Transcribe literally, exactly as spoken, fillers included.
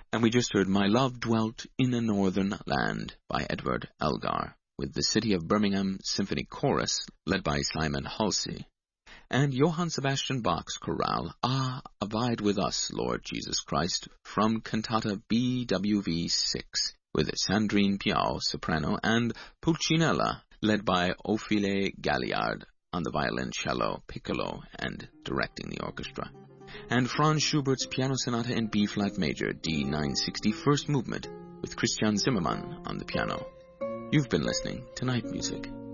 And we just heard My Love Dwelt in a Northern Land by Edward Elgar, with the City of Birmingham Symphony Chorus, led by Simon Halsey, and Johann Sebastian Bach's chorale, Ah, Abide With Us, Lord Jesus Christ, from Cantata B W V six, with Sandrine Piau, soprano, and Pulcinella, led by Ophile Galliard on the violin, cello, piccolo, and directing the orchestra, and Franz Schubert's Piano Sonata in B-flat major, D nine sixty, first movement, with Christian Zimmermann on the piano. You've been listening to Night Music.